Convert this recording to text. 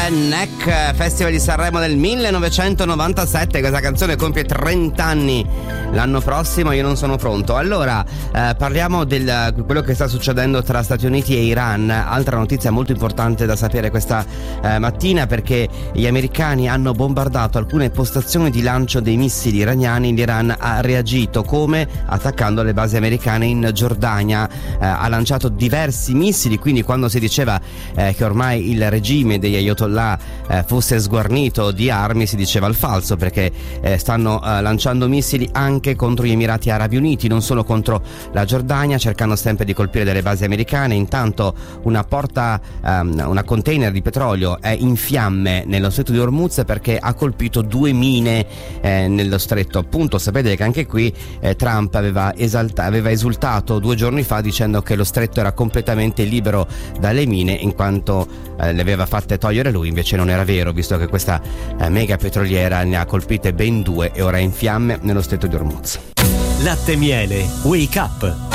Neck, Festival di Sanremo del 1997. Questa canzone compie 30 anni l'anno prossimo. Io non sono pronto. Allora, parliamo di quello che sta succedendo tra Stati Uniti e Iran. Altra notizia molto importante da sapere questa mattina, perché gli americani hanno bombardato alcune postazioni di lancio dei missili iraniani. L'Iran ha reagito come? Attaccando le basi americane in Giordania. Ha lanciato diversi missili, quindi quando si diceva che ormai il regime degli Ayatollah fosse sguarnito di armi, si diceva il falso, perché stanno lanciando missili anche contro gli Emirati Arabi Uniti, non solo contro la Giordania, cercando sempre di colpire delle basi americane. Intanto una container di petrolio è in fiamme nello stretto di Hormuz perché ha colpito 2 mine nello stretto. Appunto, sapete che anche qui Trump aveva esultato 2 giorni fa dicendo che lo stretto era completamente libero dalle mine, in quanto le aveva fatte togliere lui. Invece non era vero, visto che questa mega petroliera ne ha colpite ben 2 e ora è in fiamme nello stretto di Hormuz. Latte Miele Wake Up.